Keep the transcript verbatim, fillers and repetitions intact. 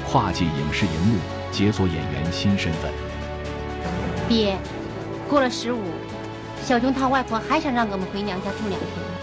跨界影视荧幕，解锁演员新身份。 爹，过了十五，小熊他外婆还想让我们回娘家住两天。